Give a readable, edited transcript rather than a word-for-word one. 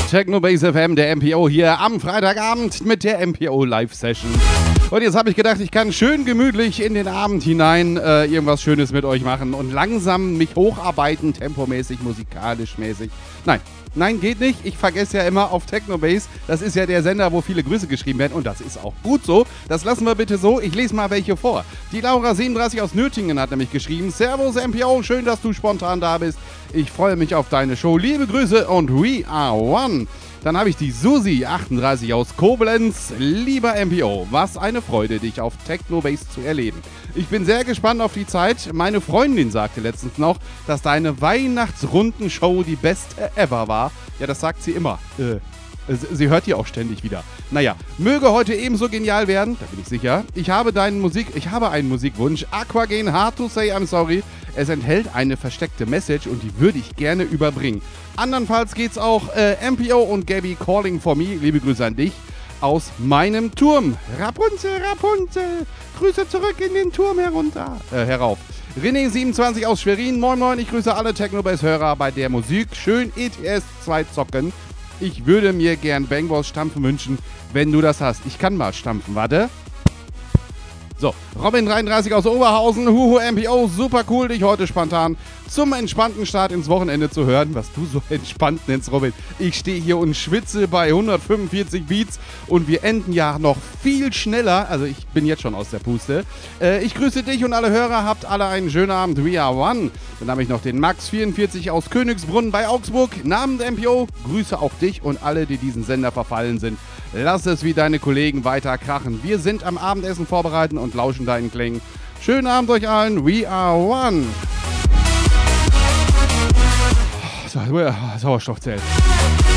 Techno Base FM, der MPO hier am Freitagabend mit der MPO Live Session. Und jetzt habe ich gedacht, ich kann schön gemütlich in den Abend hinein irgendwas Schönes mit euch machen und langsam mich hocharbeiten, tempomäßig, musikalisch mäßig. Nein, geht nicht. Ich vergesse ja immer auf Techno Base. Das ist ja der Sender, wo viele Grüße geschrieben werden. Und das ist auch gut so. Das lassen wir bitte so. Ich lese mal welche vor. Die Laura37 aus Nötingen hat nämlich geschrieben: Servus MPO, schön, dass du spontan da bist. Ich freue mich auf deine Show. Liebe Grüße und we are one. Dann habe ich die Susi38 aus Koblenz. Lieber MPO, was eine Freude, dich auf Techno Base zu erleben. Ich bin sehr gespannt auf die Zeit. Meine Freundin sagte letztens noch, dass deine Weihnachtsrundenshow die beste ever war. Ja, das sagt sie immer. Sie hört die auch ständig wieder. Naja, möge heute ebenso genial werden, da bin ich sicher. Ich habe einen Musikwunsch. Aquagen, Hard to Say I'm Sorry. Es enthält eine versteckte Message und die würde ich gerne überbringen. Andernfalls geht's auch MPO und Gabby Calling for Me. Liebe Grüße an dich aus meinem Turm. Rapunzel, Rapunzel, Grüße zurück in den Turm herauf. René27 aus Schwerin. Moin moin, ich grüße alle Technobase-Hörer bei der Musik. Schön ETS 2 zocken. Ich würde mir gern Bangboss stampfen wünschen, wenn du das hast. Ich kann mal stampfen, warte. So, Robin33 aus Oberhausen, Huhu MPO, super cool, dich heute spontan zum entspannten Start ins Wochenende zu hören. Was du so entspannt nennst, Robin. Ich stehe hier und schwitze bei 145 Beats und wir enden ja noch viel schneller. Also ich bin jetzt schon aus der Puste. Ich grüße dich und alle Hörer, habt alle einen schönen Abend. We are one. Dann habe ich noch den Max44 aus Königsbrunn bei Augsburg. Namens MPO, grüße auch dich und alle, die diesen Sender verfallen sind. Lass es wie deine Kollegen weiter krachen. Wir sind am Abendessen vorbereiten und lauschen deinen Klängen. Schönen Abend euch allen. We are one. Sauerstoffzelt.